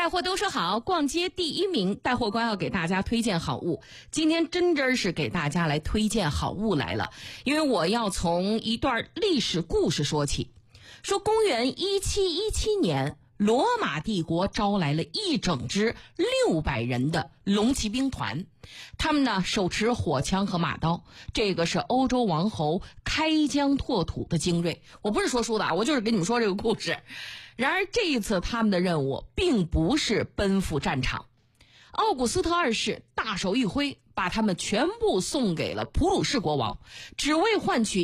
带货都说好，逛街第一名，带货官要给大家推荐好物。今天真是给大家来推荐好物来了，因为我要从一段历史故事说起。说公元1717年，罗马帝国招来了一整支600人的龙骑兵团，他们呢手持火枪和马刀，这个是欧洲王侯开疆拓土的精锐。我不是说书的，我就是给你们说这个故事。然而这一次他们的任务并不是奔赴战场，奥古斯特二世大手一挥，把他们全部送给了普鲁士国王，只为换取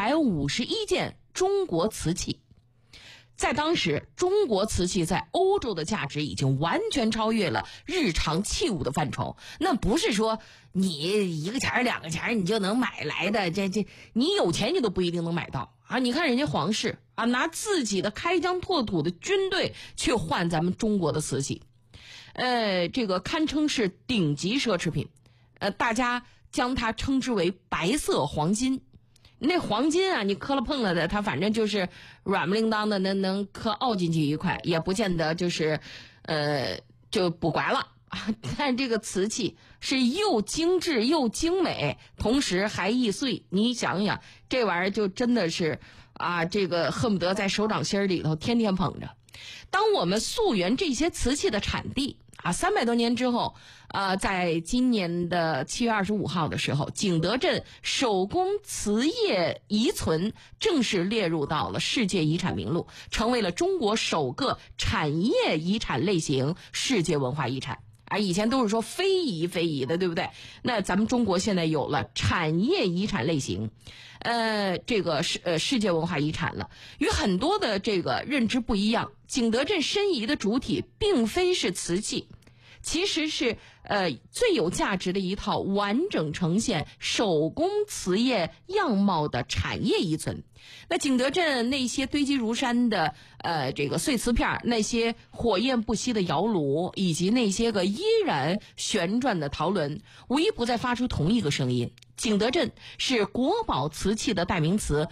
151件中国瓷器。在当时，中国瓷器在欧洲的价值已经完全超越了日常器物的范畴，那不是说你1个钱2个钱你就能买来的，你有钱你都不一定能买到啊！你看人家皇室啊，拿自己的开疆拓土的军队去换咱们中国的瓷器，这个堪称是顶级奢侈品，大家将它称之为白色黄金。那黄金啊，你磕了碰了的，它反正就是软不铃当的，能磕凹进去一块，也不见得就是就补拐了。但这个瓷器是又精致又精美，同时还易碎。你想想，这玩意儿就真的是啊，这个恨不得在手掌心里头天天捧着。当我们溯源这些瓷器的产地啊，300多年之后，在今年的7月25号的时候，景德镇手工瓷业遗存正式列入到了世界遗产名录，成为了中国首个产业遗产类型世界文化遗产。以前都是说非遗的，对不对？那咱们中国现在有了产业遗产类型，这个世界文化遗产了。与很多的这个认知不一样，景德镇申遗的主体并非是瓷器，其实是最有价值的一套完整呈现手工瓷业样貌的产业遗存。那景德镇那些堆积如山的这个碎瓷片，那些火焰不息的窑炉，以及那些个依然旋转的陶轮，无一不再发出同一个声音：景德镇是国宝瓷器的代名词，